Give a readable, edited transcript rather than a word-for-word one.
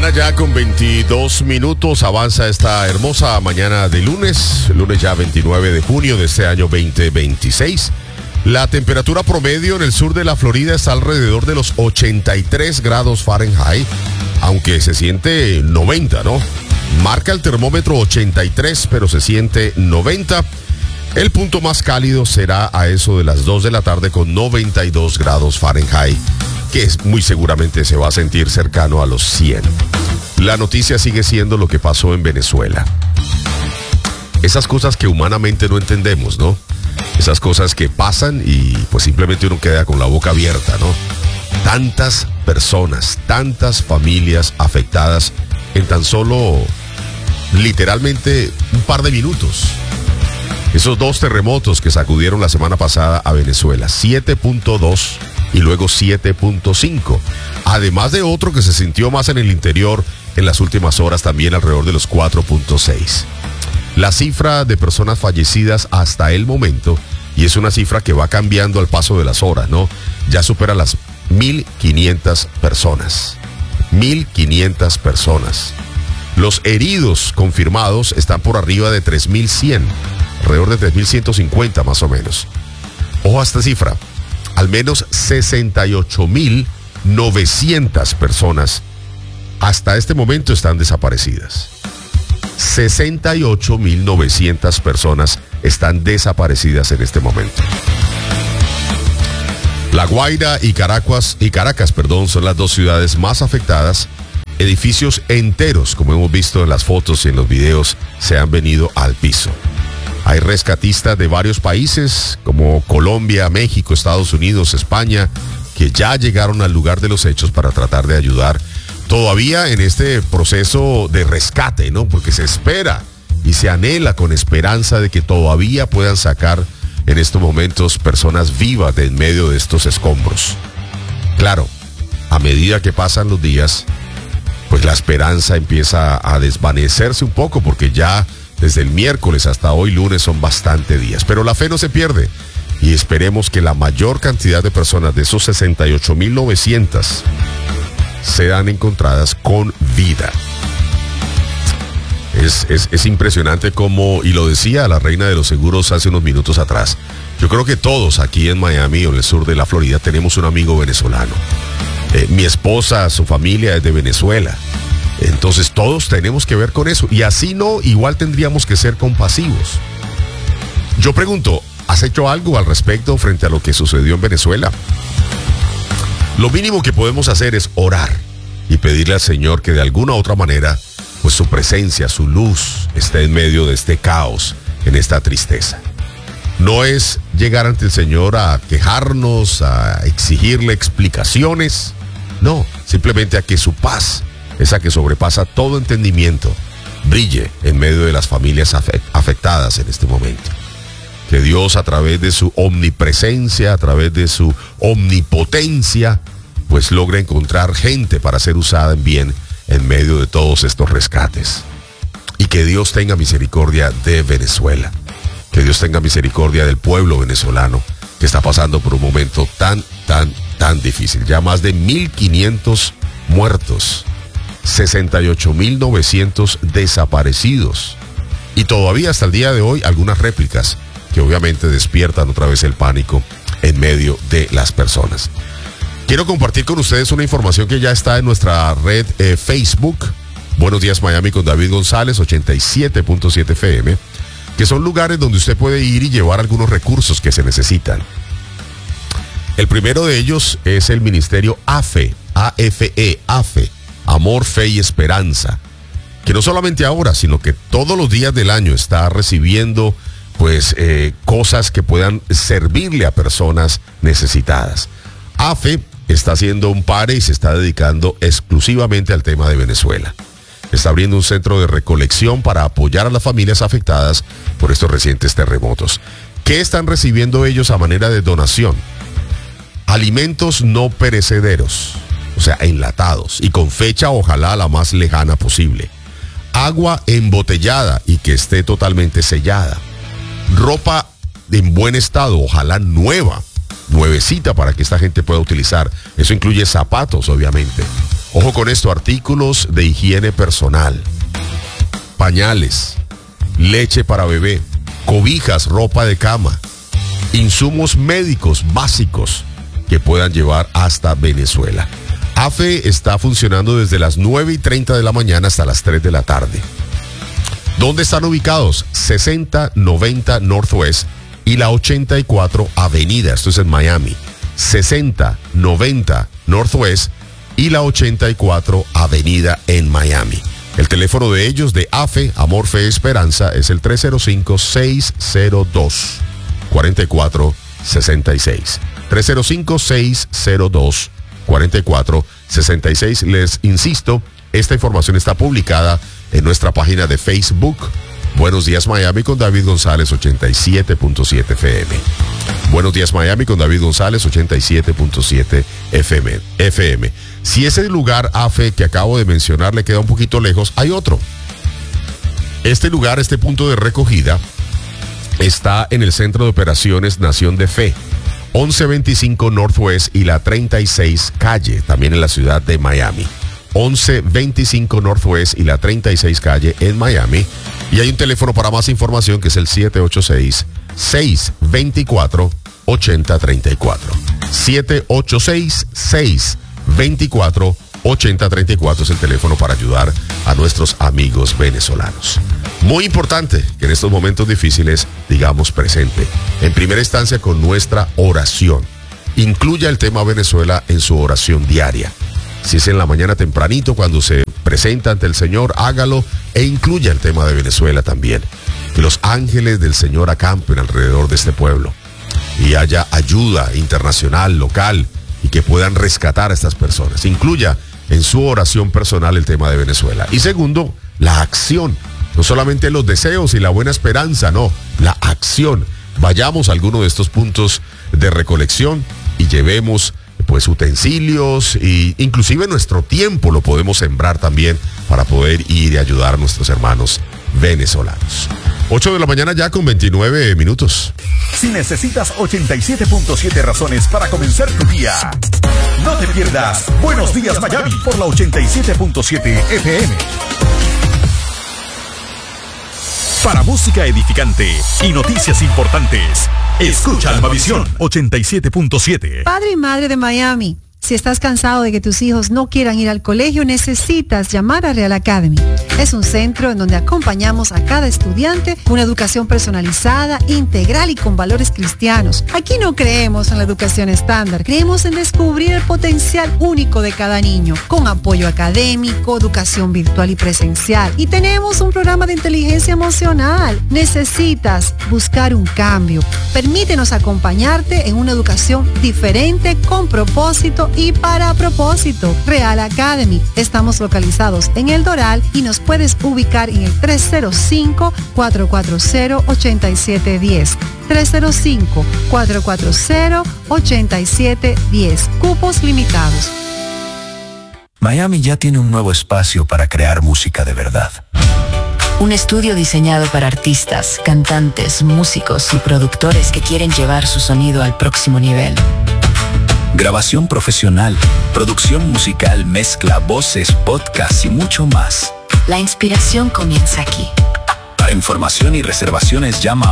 mañana ya con 22 minutos, avanza esta hermosa mañana de lunes ya 29 de junio de este año 2026. La temperatura promedio en el sur de la Florida está alrededor de los 83 grados Fahrenheit, aunque se siente 90, ¿no? Marca el termómetro 83, pero se siente 90. El punto más cálido será a eso de las 2 de la tarde con 92 grados Fahrenheit, que muy seguramente se va a sentir cercano a los 100. La noticia sigue siendo lo que pasó en Venezuela. Esas cosas que humanamente no entendemos, ¿no? Esas cosas que pasan y pues simplemente uno queda con la boca abierta, ¿no? Tantas personas, tantas familias afectadas en tan solo, literalmente, un par de minutos. Esos dos terremotos que sacudieron la semana pasada a Venezuela, 7.2 y luego 7.5. Además de otro que se sintió más en el interior en las últimas horas, también alrededor de los 4.6. La cifra de personas fallecidas hasta el momento, y es una cifra que va cambiando al paso de las horas, ¿no? Ya supera las 1.500 personas. 1.500 personas. Los heridos confirmados están por arriba de 3.100. Alrededor de 3.150 más o menos. Ojo a esta cifra. Al menos 68.900 personas hasta este momento están desaparecidas. 68.900 personas están desaparecidas en este momento. La Guaira y Caracas, son las dos ciudades más afectadas. Edificios enteros, como hemos visto en las fotos y en los videos, se han venido al piso. Hay rescatistas de varios países, como Colombia, México, Estados Unidos, España, que ya llegaron al lugar de los hechos para tratar de ayudar. Todavía en este proceso de rescate, ¿no? Porque se espera y se anhela con esperanza de que todavía puedan sacar en estos momentos personas vivas de en medio de estos escombros. Claro, a medida que pasan los días, pues la esperanza empieza a desvanecerse un poco, porque ya desde el miércoles hasta hoy lunes son bastante días. Pero la fe no se pierde y esperemos que la mayor cantidad de personas de esos 68.900 sean encontradas con vida. Es impresionante como, y lo decía la reina de los seguros hace unos minutos atrás, yo creo que todos aquí en Miami o en el sur de la Florida tenemos un amigo venezolano. Mi esposa, su familia es de Venezuela. Entonces todos tenemos que ver con eso. Y así no, igual tendríamos que ser compasivos. Yo pregunto, ¿has hecho algo al respecto frente a lo que sucedió en Venezuela? Lo mínimo que podemos hacer es orar y pedirle al Señor que de alguna u otra manera, pues su presencia, su luz, esté en medio de este caos, en esta tristeza. No es llegar ante el Señor a quejarnos, a exigirle explicaciones. No, simplemente a que su paz, esa que sobrepasa todo entendimiento, brille en medio de las familias afectadas en este momento. Que Dios, a través de su omnipresencia, a través de su omnipotencia, pues logre encontrar gente para ser usada en bien en medio de todos estos rescates. Y que Dios tenga misericordia de Venezuela. Que Dios tenga misericordia del pueblo venezolano, que está pasando por un momento tan difícil. Ya más de 1.500 muertos. 68.900 desaparecidos. Y todavía hasta el día de hoy algunas réplicas que obviamente despiertan otra vez el pánico en medio de las personas. Quiero compartir con ustedes una información que ya está en nuestra red Facebook, Buenos Días Miami con David González, 87.7 FM, que son lugares donde usted puede ir y llevar algunos recursos que se necesitan. El primero de ellos es el ministerio AFE, AFE, Amor, Fe y Esperanza, que no solamente ahora, sino que todos los días del año está recibiendo pues cosas que puedan servirle a personas necesitadas. AFE está haciendo un pare y se está dedicando exclusivamente al tema de Venezuela. Está abriendo un centro de recolección para apoyar a las familias afectadas por estos recientes terremotos. ¿Qué están recibiendo ellos a manera de donación? Alimentos no perecederos, o sea, enlatados y con fecha ojalá la más lejana posible. Agua embotellada y que esté totalmente sellada. Ropa en buen estado, ojalá nuevecita para que esta gente pueda utilizar. Eso incluye zapatos, obviamente. Ojo con esto, artículos de higiene personal, pañales, leche para bebé, cobijas, ropa de cama, insumos médicos básicos que puedan llevar hasta Venezuela. AFE está funcionando desde las 9:30 de la mañana hasta las 3 de la tarde. ¿Dónde están ubicados? 6090 Northwest y la 84 Avenida. Esto es en Miami. 6090 Northwest y la 84 Avenida en Miami. El teléfono de ellos, de AFE, Amor, Fe, Esperanza, es el 305-602-4466. 305-602-4466. Les insisto, esta información está publicada en nuestra página de Facebook. Buenos Días Miami con David González, 87.7 FM. Buenos Días Miami con David González, 87.7 FM. Si ese lugar AFE que acabo de mencionar le queda un poquito lejos, hay otro. Este lugar, este punto de recogida, está en el Centro de Operaciones Nación de Fe, 1125 Northwest y la 36 Calle, también en la ciudad de Miami. 1125 Northwest y la 36 Calle en Miami. Y hay un teléfono para más información que es el 786-624-8034. 786-624-8034 es el teléfono para ayudar a nuestros amigos venezolanos. Muy importante que en estos momentos difíciles digamos presente. En primera instancia con nuestra oración. Incluya el tema Venezuela en su oración diaria. Si es en la mañana tempranito cuando se presenta ante el Señor, hágalo e incluya el tema de Venezuela también. Que los ángeles del Señor acampen alrededor de este pueblo y haya ayuda internacional, local, y que puedan rescatar a estas personas. Incluya en su oración personal el tema de Venezuela. Y segundo, la acción. No solamente los deseos y la buena esperanza, no, la acción. Vayamos a alguno de estos puntos de recolección y llevemos pues utensilios e inclusive nuestro tiempo lo podemos sembrar también para poder ir y ayudar a nuestros hermanos venezolanos. 8 de la mañana ya con 29 minutos. Si necesitas 87.7 razones para comenzar tu día, no te pierdas Buenos Días Miami por la 87.7 FM. Para música edificante y noticias importantes, escucha Almavisión 87.7. Padre y madre de Miami, si estás cansado de que tus hijos no quieran ir al colegio, necesitas llamar a Real Academy. Es un centro en donde acompañamos a cada estudiante con una educación personalizada, integral y con valores cristianos. Aquí no creemos en la educación estándar, creemos en descubrir el potencial único de cada niño, con apoyo académico, educación virtual y presencial. Y tenemos un programa de inteligencia emocional. Necesitas buscar un cambio. Permítenos acompañarte en una educación diferente, con propósito y para propósito. Real Academy. Estamos localizados en El Doral y nos puedes ubicar en el 305-440-8710. 305-440-8710. Cupos limitados. Miami ya tiene un nuevo espacio para crear música de verdad. Un estudio diseñado para artistas, cantantes, músicos y productores que quieren llevar su sonido al próximo nivel. Grabación profesional, producción musical, mezcla, voces, podcast y mucho más. La inspiración comienza aquí. Para información y reservaciones llama